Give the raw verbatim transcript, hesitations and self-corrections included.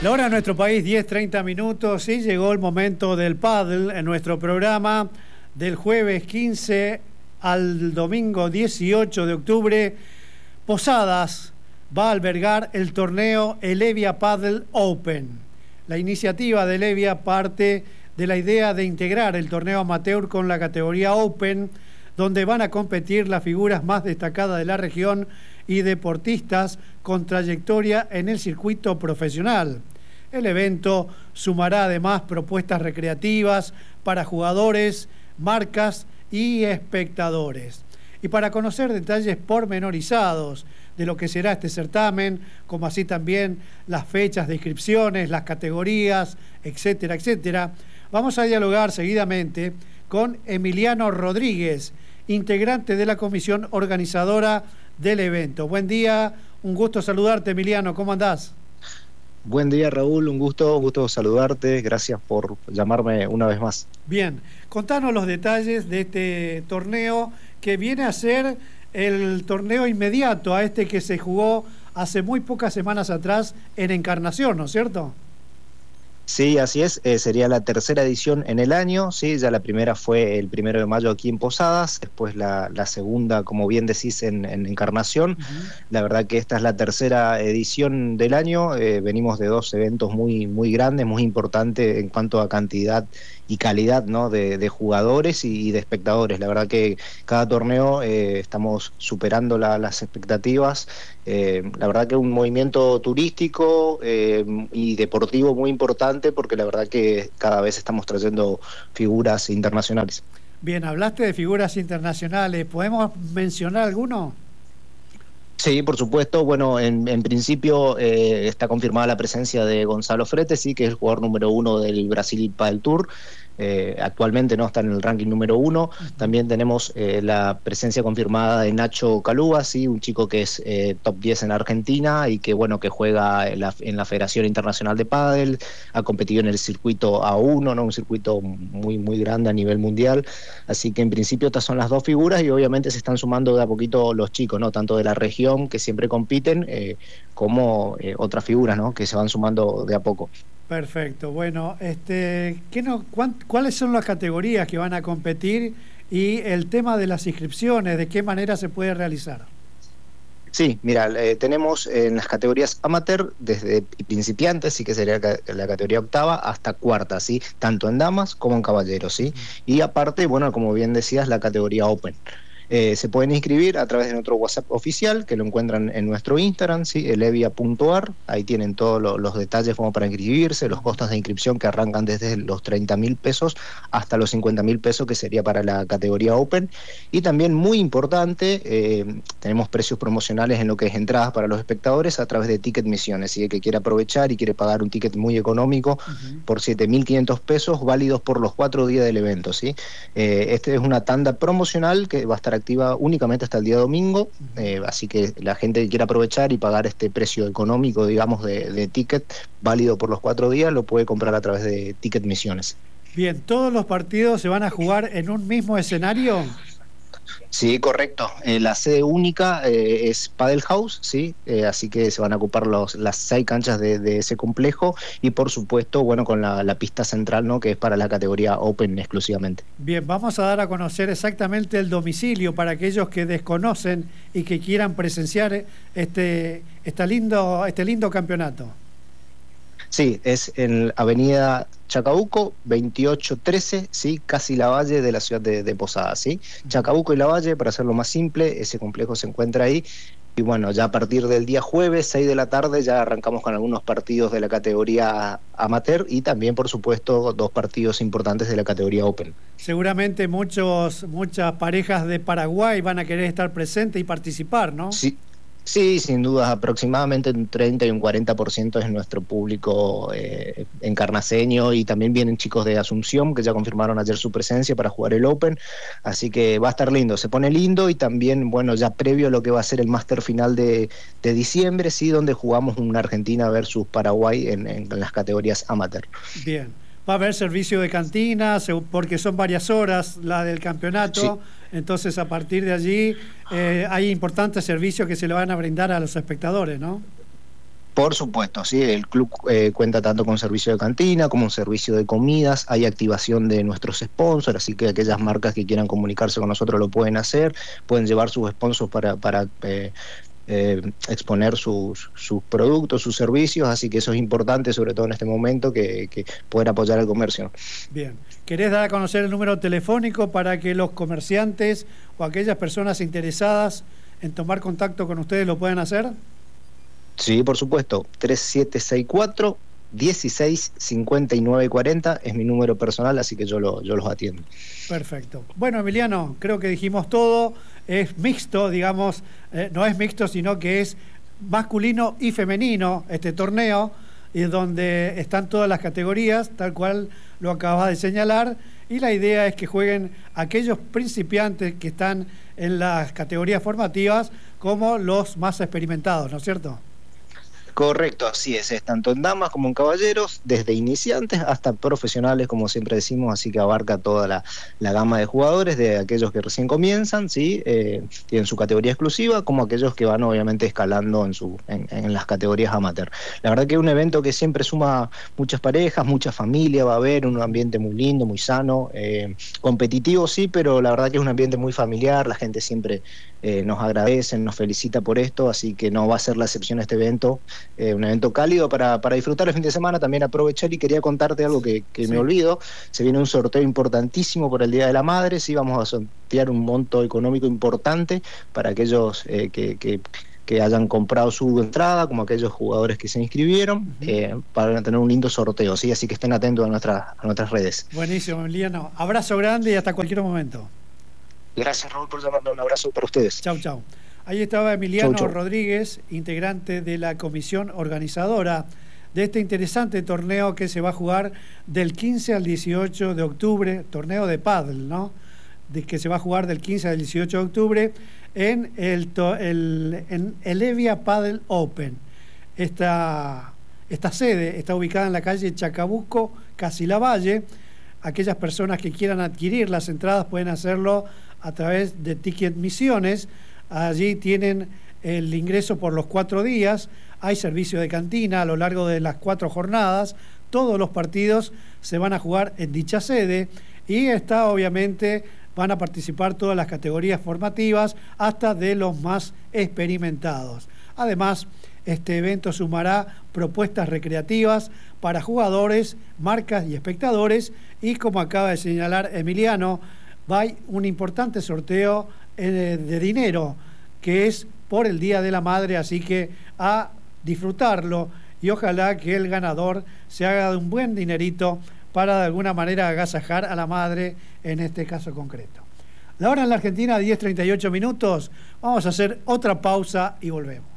La hora en nuestro país, diez treinta minutos, y llegó el momento del pádel en nuestro programa del jueves quince al domingo dieciocho de octubre. Posadas va a albergar el torneo Elevia Padel Open. La iniciativa de Elevia parte de la idea de integrar el torneo amateur con la categoría Open, donde van a competir las figuras más destacadas de la región y deportistas con trayectoria en el circuito profesional. El evento sumará además propuestas recreativas para jugadores, marcas y espectadores. Y para conocer detalles pormenorizados de lo que será este certamen, como así también las fechas de inscripciones, las categorías, etcétera, etcétera, vamos a dialogar seguidamente con Emiliano Rodríguez, integrante de la comisión organizadora del evento. Buen día, un gusto saludarte, Emiliano, ¿cómo andás? Buen día, Raúl, un gusto, un gusto saludarte, gracias por llamarme una vez más. Bien, contanos los detalles de este torneo que viene a ser el torneo inmediato a este que se jugó hace muy pocas semanas atrás en Encarnación, ¿no es cierto? Sí, así es, eh, sería la tercera edición en el año, sí, ya la primera fue el primero de mayo aquí en Posadas, después la, la segunda, como bien decís, en, en Encarnación. Uh-huh. La verdad que esta es la tercera edición del año, eh, venimos de dos eventos muy, muy grandes, muy importantes en cuanto a cantidad y calidad, ¿no?, de, de jugadores y, y de espectadores. La verdad que cada torneo eh, estamos superando la, las expectativas. Eh, la verdad que un movimiento turístico eh, y deportivo muy importante, porque la verdad que cada vez estamos trayendo figuras internacionales. Bien, hablaste de figuras internacionales, ¿podemos mencionar alguno? Sí, por supuesto. Bueno, en, en principio eh, está confirmada la presencia de Gonzalo Frete, sí, que es el jugador número uno del Brasil Padel Tour. Eh, actualmente no está en el ranking número uno. También tenemos eh, la presencia confirmada de Nacho Calúa, ¿sí? Un chico que es eh, top diez en Argentina y que bueno que juega en la, en la Federación Internacional de Pádel, ha competido en el circuito A uno, ¿no? Un circuito muy muy grande a nivel mundial. Así que en principio estas son las dos figuras y obviamente se están sumando de a poquito los chicos, ¿no? Tanto de la región, que siempre compiten, eh, como eh, otras figuras, ¿no?, que se van sumando de a poco. Perfecto. Bueno, este, ¿qué no, cuán, ¿cuáles son las categorías que van a competir y el tema de las inscripciones, de qué manera se puede realizar? Sí, mira, eh, tenemos en las categorías amateur desde principiantes, sí que sería la categoría octava, hasta cuarta, sí, tanto en damas como en caballeros, sí. Y aparte, bueno, como bien decías, la categoría open. Eh, se pueden inscribir a través de nuestro WhatsApp oficial, que lo encuentran en nuestro Instagram, ¿sí? elevia punto ar. Ahí tienen todos lo, los detalles como para inscribirse, los costos de inscripción que arrancan desde los treinta mil pesos hasta los cincuenta mil pesos, que sería para la categoría Open. Y también, muy importante, eh, tenemos precios promocionales en lo que es entradas para los espectadores a través de Ticket Misiones. Si el que quiere aprovechar y quiere pagar un ticket muy económico, uh-huh, por siete mil quinientos pesos, válidos por los cuatro días del evento, ¿sí? Eh, este es una tanda promocional que va a estar activa únicamente hasta el día domingo, eh, así que la gente que quiera aprovechar y pagar este precio económico, digamos, de, de ticket válido por los cuatro días, lo puede comprar a través de Ticket Misiones. Bien, ¿todos los partidos se van a jugar en un mismo escenario? Sí, correcto. Eh, la sede única eh, es Padel House, sí, eh, así que se van a ocupar los, las seis canchas de, de ese complejo y por supuesto, bueno, con la, la pista central, ¿no?, que es para la categoría Open exclusivamente. Bien, vamos a dar a conocer exactamente el domicilio para aquellos que desconocen y que quieran presenciar este, este lindo, este lindo campeonato. Sí, es en Avenida Chacabuco, veintiocho trece, sí, casi Lavalle de la ciudad de, de Posadas, sí. Chacabuco y Lavalle, para hacerlo más simple, ese complejo se encuentra ahí. Y bueno, ya a partir del día jueves, seis de la tarde, ya arrancamos con algunos partidos de la categoría amateur y también, por supuesto, dos partidos importantes de la categoría Open. Seguramente muchos, muchas parejas de Paraguay van a querer estar presentes y participar, ¿no? Sí. Sí, sin duda, aproximadamente un treinta y un cuarenta por ciento es nuestro público eh, encarnaceño, y también vienen chicos de Asunción que ya confirmaron ayer su presencia para jugar el Open, así que va a estar lindo, se pone lindo. Y también, bueno, ya previo a lo que va a ser el máster final de, de diciembre, sí, donde jugamos una Argentina versus Paraguay en, en, en las categorías amateur. Bien. Va a haber servicio de cantina, porque son varias horas la del campeonato, sí. Entonces a partir de allí eh, hay importantes servicios que se le van a brindar a los espectadores, ¿no? Por supuesto, sí, el club eh, cuenta tanto con servicio de cantina como un servicio de comidas, hay activación de nuestros sponsors, así que aquellas marcas que quieran comunicarse con nosotros lo pueden hacer, pueden llevar sus sponsors para, para eh, eh, exponer sus, sus productos, sus servicios, así que eso es importante, sobre todo en este momento, que, que poder apoyar al comercio. Bien, ¿querés dar a conocer el número telefónico para que los comerciantes o aquellas personas interesadas en tomar contacto con ustedes lo puedan hacer? Sí, por supuesto, tres siete seis cuatro, dieciséis cincuenta y nueve cuarenta es mi número personal, así que yo, lo, yo los atiendo. Perfecto. Bueno, Emiliano, creo que dijimos todo, es mixto, digamos, eh, no es mixto, sino que es masculino y femenino este torneo, y donde están todas las categorías, tal cual lo acabas de señalar, y la idea es que jueguen aquellos principiantes que están en las categorías formativas como los más experimentados, ¿no es cierto? Correcto, así es, es tanto en damas como en caballeros, desde iniciantes hasta profesionales, como siempre decimos, así que abarca toda la, la gama de jugadores, de aquellos que recién comienzan, ¿sí? Eh, tienen su categoría exclusiva, como aquellos que van obviamente escalando en, su, en, en las categorías amateur. La verdad que es un evento que siempre suma muchas parejas, mucha familia, va a haber un ambiente muy lindo, muy sano, eh, competitivo sí, pero la verdad que es un ambiente muy familiar, la gente siempre eh, nos agradece, nos felicita por esto, así que no va a ser la excepción este evento. Eh, un evento cálido para, para disfrutar el fin de semana. También aprovechar y quería contarte algo que, que sí. me olvido. Se viene un sorteo importantísimo por el Día de la Madre. Sí, vamos a sortear un monto económico importante para aquellos eh, que, que, que hayan comprado su entrada, como aquellos jugadores que se inscribieron, uh-huh. eh, para tener un lindo sorteo. ¿Sí? Así que estén atentos a, nuestra, a nuestras redes. Buenísimo, Emiliano. Abrazo grande y hasta cualquier momento. Gracias, Raúl, por llamarme. Un abrazo para ustedes. Chau, chau. Ahí estaba Emiliano chau, chau. Rodríguez, integrante de la comisión organizadora de este interesante torneo que se va a jugar del quince al dieciocho de octubre, torneo de pádel, ¿no? De que se va a jugar del quince al dieciocho de octubre en el, el, en el Evia Padel Open. Esta, esta sede está ubicada en la calle Chacabuco, Casi Lavalle. Aquellas personas que quieran adquirir las entradas pueden hacerlo a través de Ticket Misiones. Allí tienen el ingreso por los cuatro días, hay servicio de cantina a lo largo de las cuatro jornadas, todos los partidos se van a jugar en dicha sede y está obviamente, van a participar todas las categorías formativas hasta de los más experimentados. Además, este evento sumará propuestas recreativas para jugadores, marcas y espectadores y como acaba de señalar Emiliano, va a un importante sorteo de dinero que es por el Día de la Madre, así que a disfrutarlo y ojalá que el ganador se haga de un buen dinerito para de alguna manera agasajar a la madre en este caso concreto. La hora en la Argentina, diez treinta y ocho minutos, vamos a hacer otra pausa y volvemos.